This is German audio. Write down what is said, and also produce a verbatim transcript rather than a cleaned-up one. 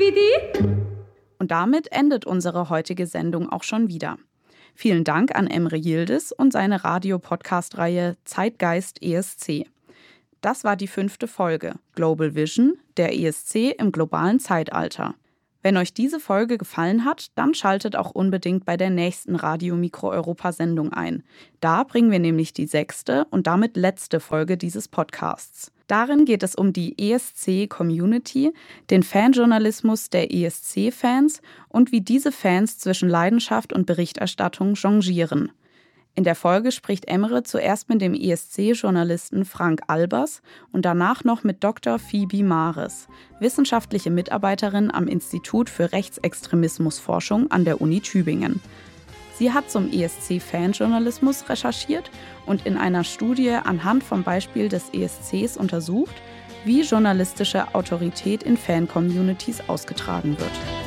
Didi. Und damit endet unsere heutige Sendung auch schon wieder. Vielen Dank an Emre Yildiz und seine Radio-Podcast-Reihe Zeitgeist E S C. Das war die fünfte Folge Global Vision, der E S C im globalen Zeitalter. Wenn euch diese Folge gefallen hat, dann schaltet auch unbedingt bei der nächsten Radio Mikro Europa-Sendung ein. Da bringen wir nämlich die sechste und damit letzte Folge dieses Podcasts. Darin geht es um die E S C-Community, den Fanjournalismus der E S C-Fans und wie diese Fans zwischen Leidenschaft und Berichterstattung jonglieren. In der Folge spricht Emre zuerst mit dem E S C-Journalisten Frank Albers und danach noch mit Doktor Phoebe Mares, wissenschaftliche Mitarbeiterin am Institut für Rechtsextremismusforschung an der Uni Tübingen. Sie hat zum E S C-Fanjournalismus recherchiert und in einer Studie anhand vom Beispiel des E S Cs untersucht, wie journalistische Autorität in Fan-Communities ausgetragen wird.